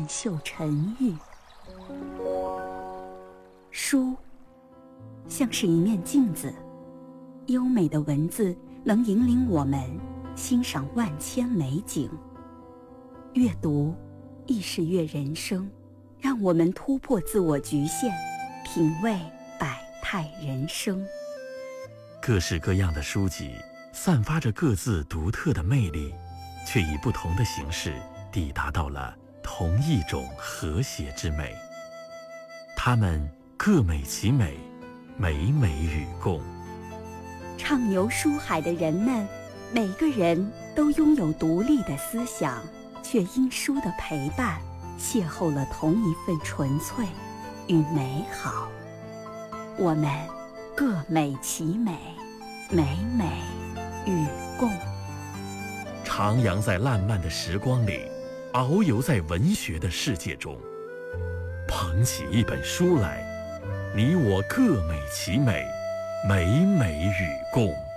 袖沉郁。书像是一面镜子，优美的文字能引领我们欣赏万千美景。阅读亦是阅人生，让我们突破自我局限，品味百态人生。 各式各样的书籍散发着各自独特的魅力，却以不同的形式抵达到了同一种和谐之美。它们各美其美，美美与共。 畅游书海的人们，每个人都拥有独立的思想，却因书的陪伴，邂逅了同一份纯粹与美好。我们各美其美，美美与共。 徜徉在烂漫的时光里，遨游在文学的世界中。捧起一本书来，你我各美其美，美美与共。